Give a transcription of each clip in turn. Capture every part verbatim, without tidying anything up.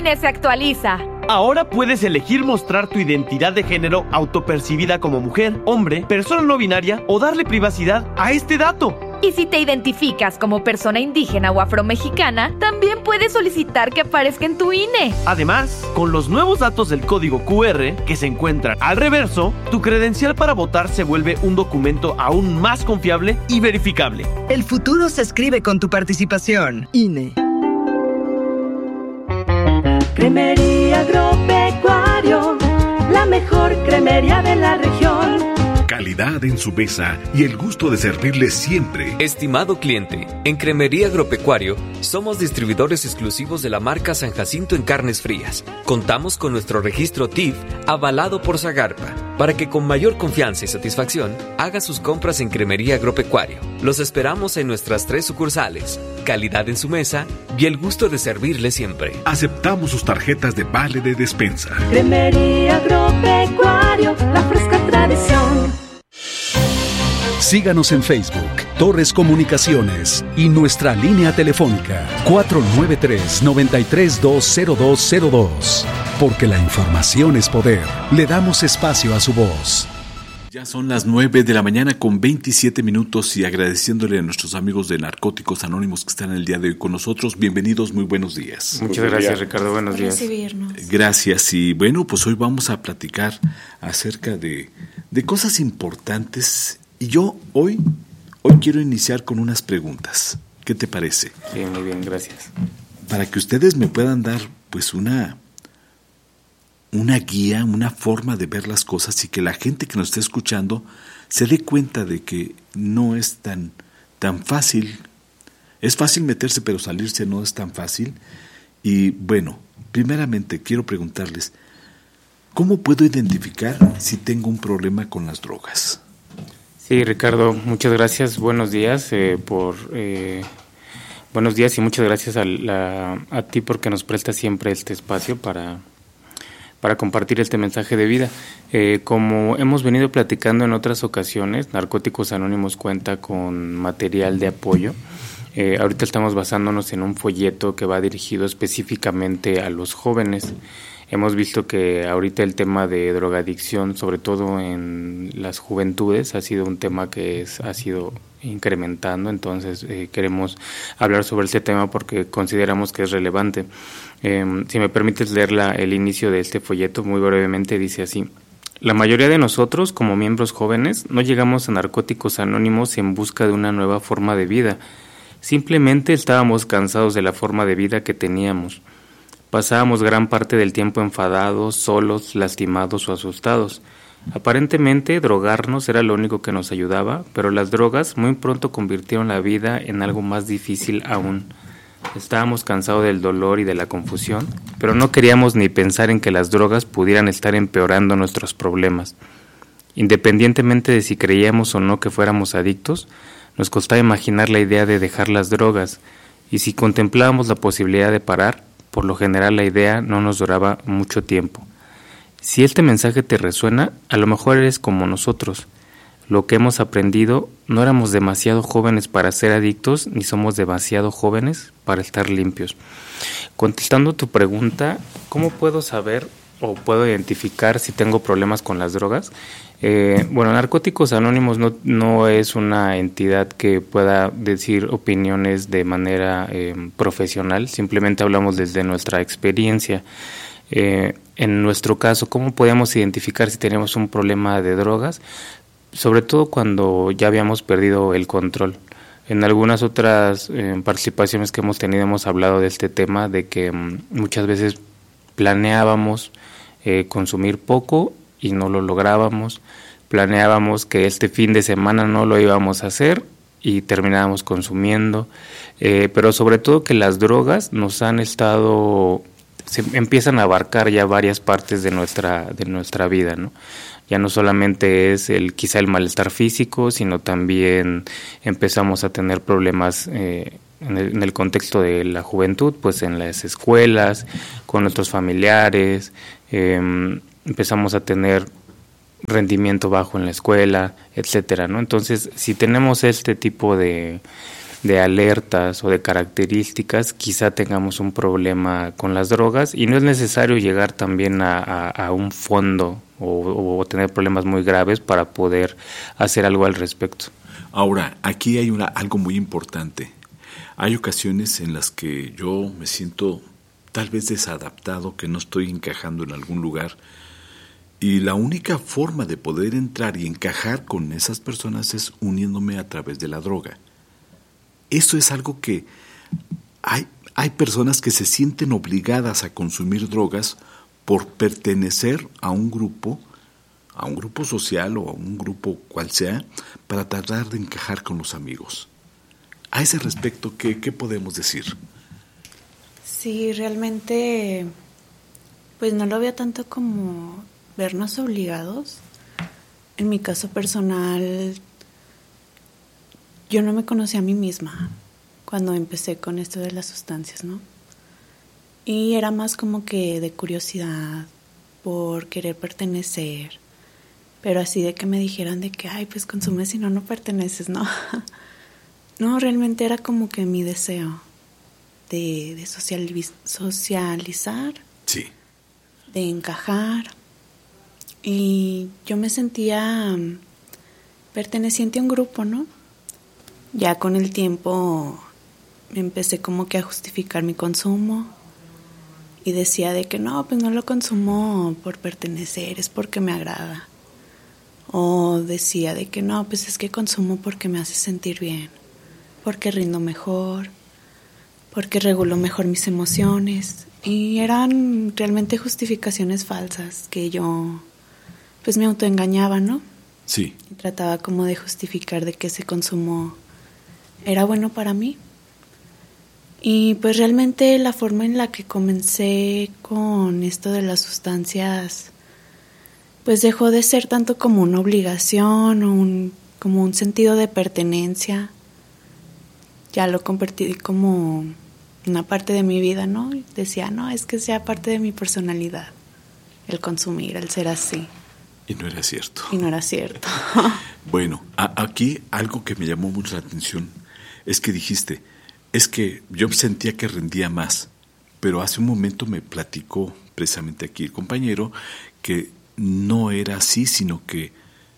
I N E se actualiza. Ahora puedes elegir mostrar tu identidad de género autopercibida como mujer, hombre, persona no binaria o darle privacidad a este dato. Y si te identificas como persona indígena o afromexicana, también puedes solicitar que aparezca en tu I N E. Además, con los nuevos datos del código Q R que se encuentran al reverso, tu credencial para votar se vuelve un documento aún más confiable y verificable. El futuro se escribe con tu participación. I N E. Cremería Agropecuario, la mejor cremería de la región. Calidad en su mesa y el gusto de servirle siempre. Estimado cliente, en Cremería Agropecuario somos distribuidores exclusivos de la marca San Jacinto en carnes frías. Contamos con nuestro registro T I F avalado por Zagarpa para que con mayor confianza y satisfacción haga sus compras en Cremería Agropecuario. Los esperamos en nuestras tres sucursales. Calidad en su mesa y el gusto de servirle siempre. Aceptamos sus tarjetas de vale de despensa. Cremería Agropecuario, la fresca tradición. Síganos en Facebook, Torres Comunicaciones y nuestra línea telefónica cuatro nueve tres, nueve tres dos, cero dos cero dos. Porque la información es poder. Le damos espacio a su voz. Ya son las nueve de la mañana con veintisiete minutos y agradeciéndole a nuestros amigos de Narcóticos Anónimos que están el día de hoy con nosotros. Bienvenidos, muy buenos días. Muchas gracias, Ricardo, buenos por días. Recibirnos. Gracias, y bueno, pues hoy vamos a platicar acerca de, de cosas importantes. Y yo hoy, hoy quiero iniciar con unas preguntas. ¿Qué te parece? Sí, muy bien, gracias. Para que ustedes me puedan dar pues una... una guía, una forma de ver las cosas y que la gente que nos esté escuchando se dé cuenta de que no es tan, tan fácil. Es fácil meterse, pero salirse no es tan fácil. Y bueno, primeramente quiero preguntarles, ¿cómo puedo identificar si tengo un problema con las drogas? Sí, Ricardo, muchas gracias, buenos días eh, por... Eh, buenos días y muchas gracias a, la, a ti porque nos prestas siempre este espacio para... para compartir este mensaje de vida. Eh, como hemos venido platicando en otras ocasiones, Narcóticos Anónimos cuenta con material de apoyo. Eh, ahorita estamos basándonos en un folleto que va dirigido específicamente a los jóvenes. Hemos visto que ahorita el tema de drogadicción, sobre todo en las juventudes, ha sido un tema que es, ha sido incrementando, entonces eh, queremos hablar sobre este tema porque consideramos que es relevante. Eh, si me permites leer la, el inicio de este folleto, muy brevemente dice así: la mayoría de nosotros, como miembros jóvenes, no llegamos a Narcóticos Anónimos en busca de una nueva forma de vida. Simplemente estábamos cansados de la forma de vida que teníamos. Pasábamos gran parte del tiempo enfadados, solos, lastimados o asustados. Aparentemente, drogarnos era lo único que nos ayudaba, pero las drogas muy pronto convirtieron la vida en algo más difícil aún. Estábamos cansados del dolor y de la confusión, pero no queríamos ni pensar en que las drogas pudieran estar empeorando nuestros problemas. Independientemente de si creíamos o no que fuéramos adictos, nos costaba imaginar la idea de dejar las drogas, y si contemplábamos la posibilidad de parar, por lo general la idea no nos duraba mucho tiempo. Si este mensaje te resuena, a lo mejor eres como nosotros. Lo que hemos aprendido, no éramos demasiado jóvenes para ser adictos, ni somos demasiado jóvenes para estar limpios. Contestando tu pregunta, ¿cómo puedo saber o puedo identificar si tengo problemas con las drogas? Eh, bueno, Narcóticos Anónimos no, no es una entidad que pueda decir opiniones de manera eh, profesional, simplemente hablamos desde nuestra experiencia. Eh, en nuestro caso, ¿cómo podemos identificar si tenemos un problema de drogas? Sobre todo cuando ya habíamos perdido el control. En algunas otras eh, participaciones que hemos tenido hemos hablado de este tema, de que um, muchas veces planeábamos eh, consumir poco y no lo lográbamos, planeábamos que este fin de semana no lo íbamos a hacer y terminábamos consumiendo, eh, pero sobre todo que las drogas nos han estado, se empiezan a abarcar ya varias partes de nuestra, de nuestra vida, ¿no? Ya no solamente es el quizá el malestar físico, sino también empezamos a tener problemas eh, en, el, en el contexto de la juventud, pues en las escuelas, con nuestros familiares, eh, empezamos a tener rendimiento bajo en la escuela, etcétera, ¿no? Entonces, si tenemos este tipo de, de alertas o de características, quizá tengamos un problema con las drogas, y no es necesario llegar también a, a, a un fondo o, o tener problemas muy graves para poder hacer algo al respecto. Ahora, aquí hay una, algo muy importante. Hay ocasiones en las que yo me siento tal vez desadaptado, que no estoy encajando en algún lugar, y la única forma de poder entrar y encajar con esas personas es uniéndome a través de la droga. Eso es algo que hay, hay personas que se sienten obligadas a consumir drogas por pertenecer a un grupo, a un grupo social o a un grupo cual sea, para tratar de encajar con los amigos. A ese respecto, ¿qué, qué podemos decir? Sí, realmente, pues no lo veo tanto como vernos obligados. En mi caso personal, yo no me conocí a mí misma cuando empecé con esto de las sustancias, ¿no? Y era más como que de curiosidad, por querer pertenecer, pero así de que me dijeran de que, ay, pues consumes si no, no perteneces, ¿no? No, realmente era como que mi deseo de, de socializ- socializar, sí, de encajar. Y yo me sentía um, perteneciente a un grupo, ¿no? Ya con el tiempo empecé como que a justificar mi consumo y decía de que no, pues no lo consumo por pertenecer, es porque me agrada. O decía de que no, pues es que consumo porque me hace sentir bien, porque rindo mejor, porque regulo mejor mis emociones. Y eran realmente justificaciones falsas que yo pues me autoengañaba, ¿no? Sí. Y trataba como de justificar de que ese consumo era bueno para mí. Y pues realmente la forma en la que comencé con esto de las sustancias pues dejó de ser tanto como una obligación o un, como un sentido de pertenencia. Ya lo convertí como una parte de mi vida, ¿no? Y decía, no, es que sea parte de mi personalidad, el consumir, el ser así. Y no era cierto. Y no era cierto. Bueno, a, aquí algo que me llamó mucho la atención es que dijiste, es que yo sentía que rendía más, pero hace un momento me platicó precisamente aquí el compañero que no era así, sino que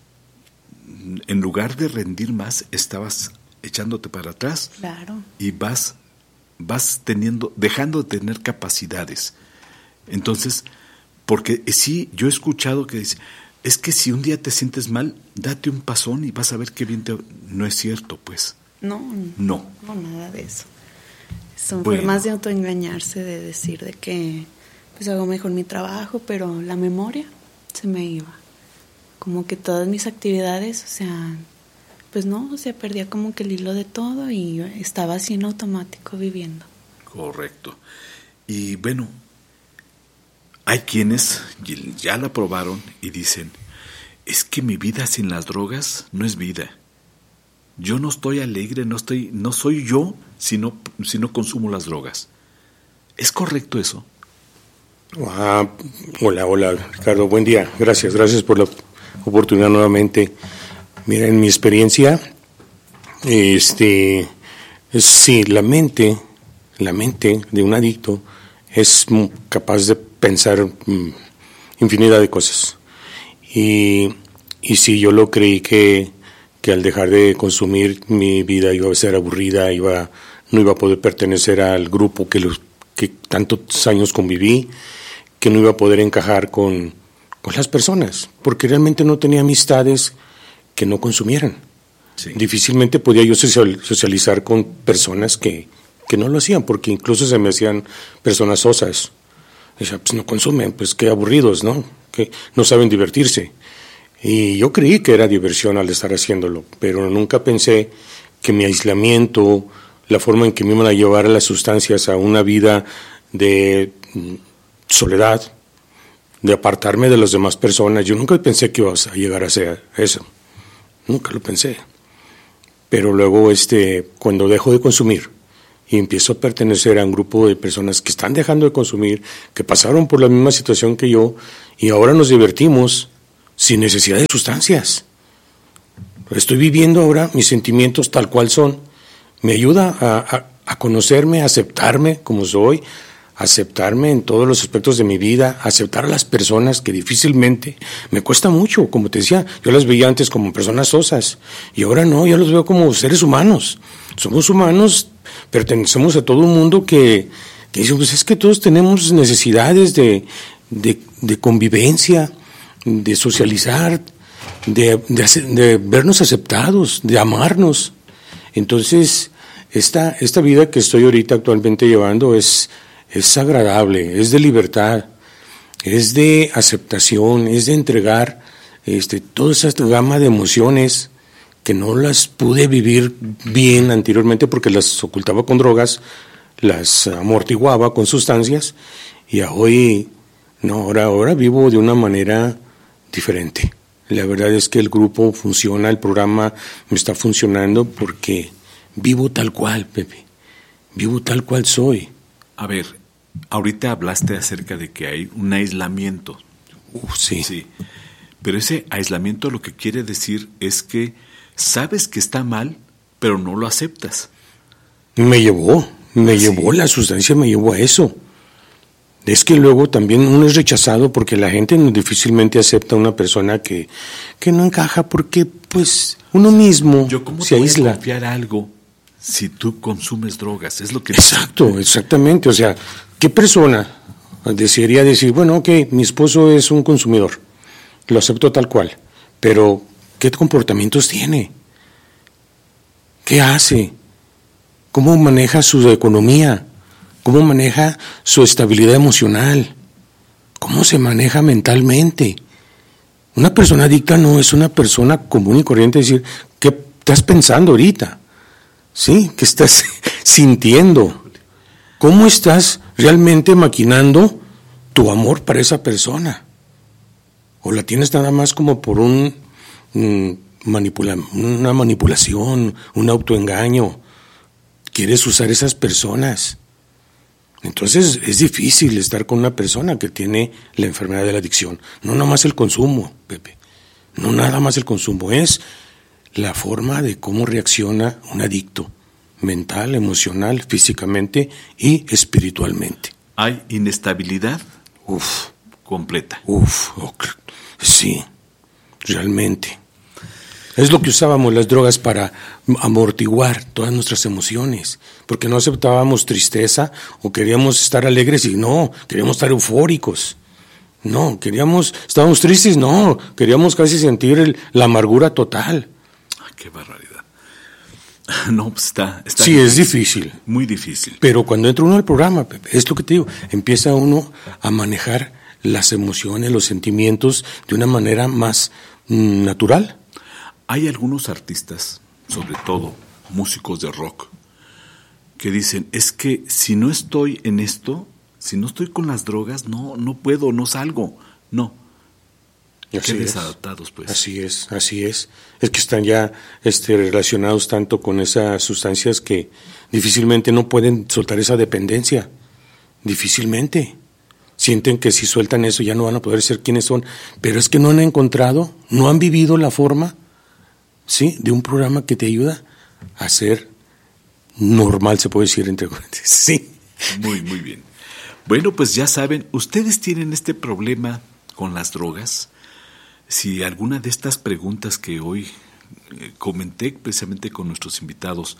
en lugar de rendir más, estabas echándote para atrás. Claro. Y vas, vas teniendo, dejando de tener capacidades. Entonces, porque sí, yo he escuchado que dice, es que si un día te sientes mal, date un pasón y vas a ver qué bien te... No es cierto, pues. No, no, no, nada de eso. Son bueno. formas de autoengañarse, de decir de que pues hago mejor mi trabajo, pero la memoria se me iba. Como que todas mis actividades, o sea, pues no, o sea, perdía como que el hilo de todo y estaba así en automático viviendo. Correcto. Y bueno, hay quienes ya la probaron y dicen, es que mi vida sin las drogas no es vida. Yo no estoy alegre, no estoy, no soy yo si no, si no consumo las drogas. ¿Es correcto eso? Ah, hola, hola, Ricardo, buen día. Gracias, gracias por la oportunidad nuevamente. Mira, en mi experiencia, este, es, sí, la mente, la mente de un adicto es capaz de pensar mm, infinidad de cosas. Y, y sí, yo lo creí que, que al dejar de consumir mi vida iba a ser aburrida, iba, no iba a poder pertenecer al grupo que, los, que tantos años conviví, que no iba a poder encajar con, con las personas, porque realmente no tenía amistades que no consumieran. Sí. Difícilmente podía yo socializar con personas que, que no lo hacían, porque incluso se me hacían personas sosas. Decía, pues no consumen, pues qué aburridos, ¿no? Que no saben divertirse. Y yo creí que era diversión al estar haciéndolo, pero nunca pensé que mi aislamiento, la forma en que me iban a llevar a las sustancias a una vida de soledad, de apartarme de las demás personas, yo nunca pensé que iba a llegar a ser eso. Nunca lo pensé. Pero luego, este, cuando dejo de consumir y empiezo a pertenecer a un grupo de personas que están dejando de consumir, que pasaron por la misma situación que yo, y ahora nos divertimos sin necesidad de sustancias. Estoy viviendo ahora mis sentimientos tal cual son, Me ayuda a, a, a conocerme, a aceptarme como soy, a aceptarme en todos los aspectos de mi vida, a aceptar a las personas que difícilmente me cuesta mucho. Como te decía, yo las veía antes como personas sosas y ahora no, yo los veo como seres humanos. Somos humanos, pertenecemos a todo un mundo que, que dice, pues es que todos tenemos necesidades de, de, de convivencia, de socializar, de, de, de vernos aceptados, de amarnos. Entonces, esta, esta vida que estoy ahorita actualmente llevando es, es agradable, es de libertad, es de aceptación, es de entregar este, toda esa gama de emociones que no las pude vivir bien anteriormente porque las ocultaba con drogas, las amortiguaba con sustancias y hoy, no, ahora, ahora vivo de una manera diferente. La verdad es que el grupo funciona, el programa me está funcionando porque vivo tal cual, Pepe, vivo tal cual soy. A ver, ahorita hablaste acerca de que hay un aislamiento. Uh, sí. Sí. Pero ese aislamiento lo que quiere decir es que sabes que está mal, pero no lo aceptas. Me llevó, me sí. llevó, la sustancia me llevó a eso. Es que luego también uno es rechazado porque la gente difícilmente acepta a una persona que, que no encaja porque pues uno mismo Yo, ¿cómo se te aísla. voy a confiar algo si tú consumes drogas? Es lo que Exacto, exactamente. O sea, ¿qué persona desearía decir, bueno, ok, mi esposo es un consumidor, lo acepto tal cual, pero ¿qué comportamientos tiene? ¿Qué hace? ¿Cómo maneja su economía? ¿Cómo maneja su estabilidad emocional? ¿Cómo se maneja mentalmente? Una persona adicta no es una persona común y corriente, decir, ¿qué estás pensando ahorita? ¿Sí? ¿Qué estás sintiendo? ¿Cómo estás realmente maquinando tu amor para esa persona? ¿O la tienes nada más como por un mm, manipula, una manipulación, un autoengaño? ¿Quieres usar esas personas? Entonces es difícil estar con una persona que tiene la enfermedad de la adicción. No nada más el consumo, Pepe. No nada más el consumo. Es la forma de cómo reacciona un adicto. Mental, emocional, físicamente y espiritualmente. ¿Hay inestabilidad? Uf. Completa. Uf. Okay. Sí. Realmente. Es lo que usábamos las drogas para amortiguar todas nuestras emociones, porque no aceptábamos tristeza o queríamos estar alegres y no, queríamos estar eufóricos. No, queríamos, estábamos tristes, no, queríamos casi sentir el, la amargura total. Ay, qué barbaridad. No, pues está, está sí, difícil. Es difícil. Muy difícil. Pero cuando entra uno al programa, Pepe, es lo que te digo, empieza uno a manejar las emociones, los sentimientos de una manera más mm, natural. Hay algunos artistas, sobre todo músicos de rock, que dicen, es que si no estoy en esto, si no estoy con las drogas, no, no puedo, no salgo. No. Así Qué es. desadaptados, pues. Así es, así es. Es que están ya este, relacionados tanto con esas sustancias que difícilmente no pueden soltar esa dependencia. Difícilmente. Sienten que si sueltan eso ya no van a poder ser quienes son. Pero es que no han encontrado, no han vivido la forma, ¿sí?, de un programa que te ayuda a ser normal, se puede decir entre paréntesis. Sí. Muy, muy bien. Bueno, pues ya saben, ustedes tienen este problema con las drogas. Si alguna de estas preguntas que hoy eh, comenté precisamente con nuestros invitados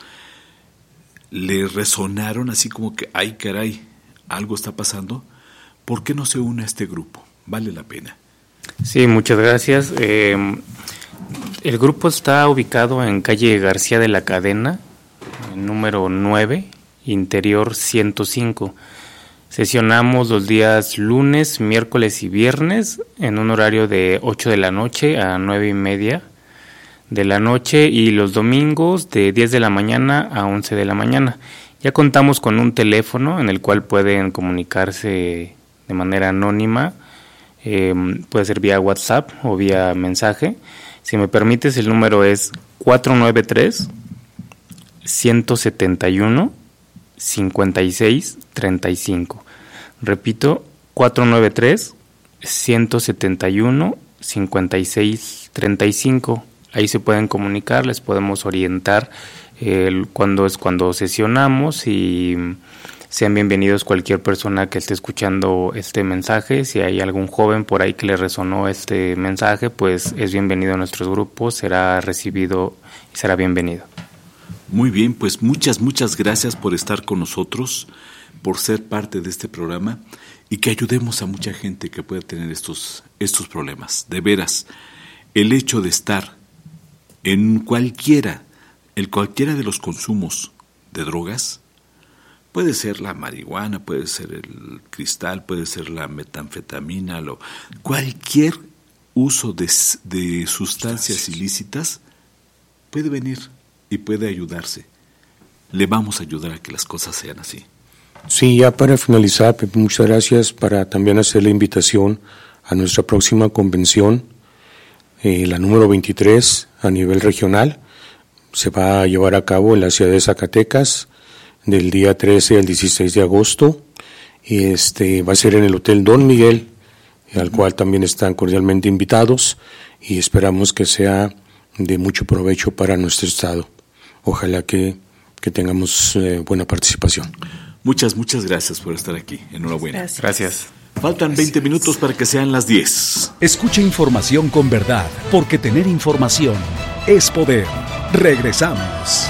le resonaron así como que, ay caray, algo está pasando, ¿por qué no se une a este grupo? Vale la pena. Sí, muchas gracias. Eh, el grupo está ubicado en calle García de la Cadena, número nueve, interior ciento cinco. Sesionamos los días lunes, miércoles y viernes en un horario de ocho de la noche a nueve y media de la noche y los domingos de diez de la mañana a once de la mañana. Ya contamos con un teléfono en el cual pueden comunicarse de manera anónima, eh, puede ser vía WhatsApp o vía mensaje. Si me permites, el número es cuatro nueve tres, uno siete uno, cincuenta y seis treinta y cinco. Repito, cuatro nueve tres, uno siete uno, cincuenta y seis treinta y cinco. ahí se pueden comunicar, les podemos orientar eh, cuando es cuando sesionamos y sean bienvenidos cualquier persona que esté escuchando este mensaje. Si hay algún joven por ahí que le resonó este mensaje, pues es bienvenido a nuestros grupos, será recibido y será bienvenido. Muy bien, pues muchas, muchas gracias por estar con nosotros, por ser parte de este programa y que ayudemos a mucha gente que pueda tener estos, estos problemas. De veras, el hecho de estar en cualquiera, en cualquiera de los consumos de drogas, puede ser la marihuana, puede ser el cristal, puede ser la metanfetamina, lo, cualquier uso de, de sustancias ilícitas puede venir y puede ayudarse. Le vamos a ayudar a que las cosas sean así. Sí, ya para finalizar, Pepe, muchas gracias para también hacer la invitación a nuestra próxima convención, eh, la número veintitrés a nivel regional. Se va a llevar a cabo en la ciudad de Zacatecas, del día trece al dieciséis de agosto, y este va a ser en el Hotel Don Miguel, al cual también están cordialmente invitados, y esperamos que sea de mucho provecho para nuestro estado. Ojalá que, que tengamos eh, buena participación. Muchas, muchas gracias por estar aquí. Enhorabuena. Gracias. Gracias. Faltan gracias. veinte minutos para que sean las diez. Escucha información con verdad, porque tener información es poder. Regresamos.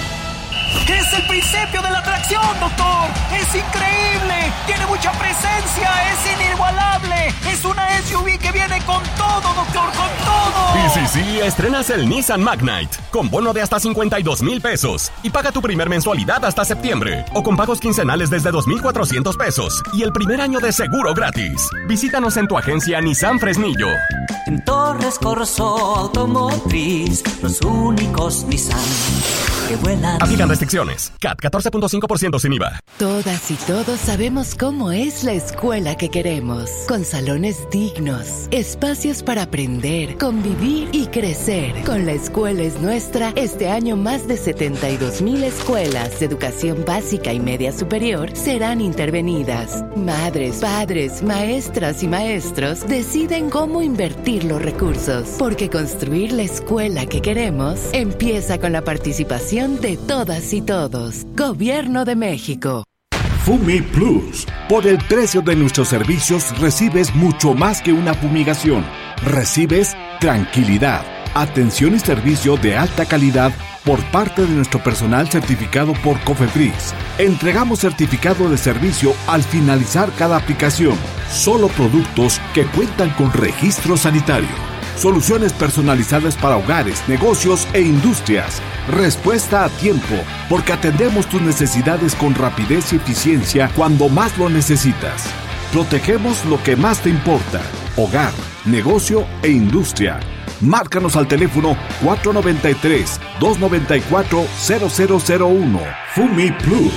Es el principio de la atracción, doctor. Es increíble. Tiene mucha presencia. Es inigualable. Es una S U V que viene con todo, doctor, con todo. Sí, sí, sí. Estrenas el Nissan Magnite con bono de hasta cincuenta y dos mil pesos y paga tu primer mensualidad hasta septiembre o con pagos quincenales desde dos mil cuatrocientos pesos y el primer año de seguro gratis. Visítanos en tu agencia Nissan Fresnillo. En Torres Corso Automotriz, los únicos Nissan que vuelan. Aplican restricciones. C A T catorce punto cinco por ciento sin I V A. Todas y todos sabemos cómo es la escuela que queremos. Con salones dignos, espacios para aprender, convivir y crecer. Con La Escuela Es Nuestra, este año más de setenta y dos mil escuelas de educación básica y media superior serán intervenidas. Madres, padres, maestras y maestros deciden cómo invertir los recursos. Porque construir la escuela que queremos empieza con la participación de todas y todos. Gobierno de México. Fumi Plus. Por el precio de nuestros servicios recibes mucho más que una fumigación. Recibes tranquilidad, atención y servicio de alta calidad por parte de nuestro personal certificado por COFEPRIS. Entregamos certificado de servicio al finalizar cada aplicación. Solo productos que cuentan con registro sanitario. Soluciones personalizadas para hogares, negocios e industrias. Respuesta a tiempo, porque atendemos tus necesidades con rapidez y eficiencia cuando más lo necesitas. Protegemos lo que más te importa: hogar, negocio e industria. Márcanos al teléfono cuatro nueve tres, dos nueve cuatro, cero cero cero uno. Fumi Plus.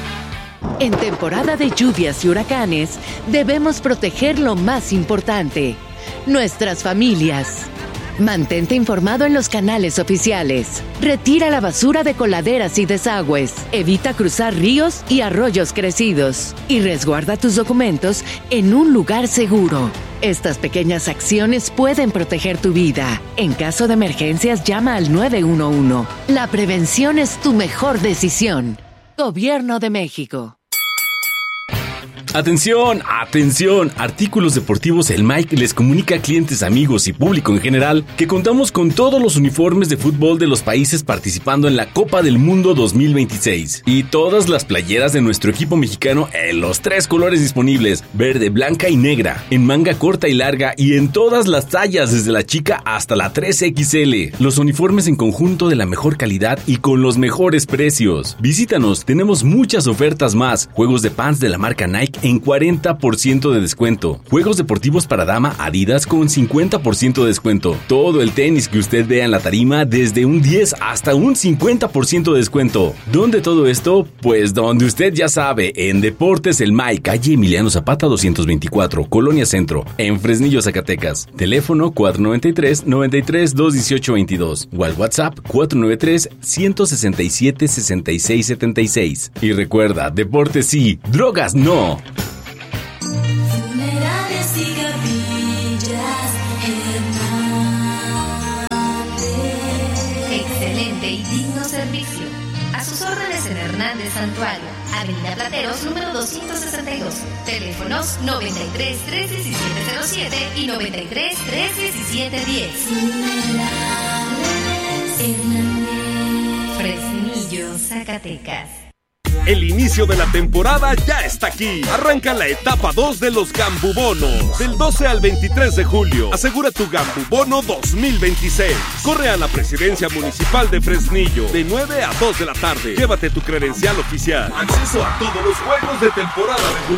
En temporada de lluvias y huracanes, debemos proteger lo más importante: nuestras familias. Mantente informado en los canales oficiales. Retira la basura de coladeras y desagües. Evita cruzar ríos y arroyos crecidos. Y resguarda tus documentos en un lugar seguro. Estas pequeñas acciones pueden proteger tu vida. En caso de emergencias, llama al nueve uno uno. La prevención es tu mejor decisión. Gobierno de México. Atención, atención, Artículos Deportivos El Mike les comunica a clientes, amigos y público en general que contamos con todos los uniformes de fútbol de los países participando en la Copa del Mundo dos mil veintiséis y todas las playeras de nuestro equipo mexicano en los tres colores disponibles: verde, blanca y negra, en manga corta y larga y en todas las tallas desde la chica hasta la tres equis ele. Los uniformes en conjunto de la mejor calidad y con los mejores precios. Visítanos, tenemos muchas ofertas más. Juegos de pants de la marca Nike en cuarenta por ciento de descuento. Juegos deportivos para dama Adidas con cincuenta por ciento de descuento. Todo el tenis que usted vea en la tarima desde un diez hasta un cincuenta por ciento de descuento. ¿Dónde todo esto? Pues donde usted ya sabe, en Deportes El Mike, calle Emiliano Zapata doscientos veinticuatro, Colonia Centro, en Fresnillo, Zacatecas. Teléfono cuatro nueve tres, nueve tres, dos uno ocho dos dos o al WhatsApp cuatro nueve tres, uno seis siete, seis seis siete seis. Y recuerda, deportes sí, drogas no. Funerarias y Gavillas Hernández. sus órdenes en Hernández Santuario, Avenida Plateros, número doscientos sesenta y dos. Teléfonos noventa y tres, tres diecisiete cero siete y noventa y tres, tres diecisiete diez. Fresnillo, Zacatecas. El inicio de la temporada ya está aquí. Arranca la etapa dos de los Gambubonos. Del doce al veintitrés de julio. Asegura tu Gambubono dos mil veintiséis. Corre a la Presidencia Municipal de Fresnillo de nueve a dos de la tarde. Llévate tu credencial oficial. Acceso a todos los juegos de temporada regular.